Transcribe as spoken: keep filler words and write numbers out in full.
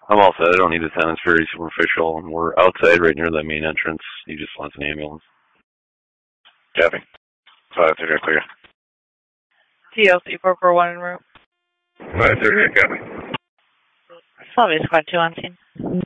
I'm all set. I don't need a ten. It's very superficial. And we're outside right near the main entrance. He just wants an ambulance. Copy. five thirty, clear. T L C four four one en route. five thirty, copy. Salvia Squad two on scene.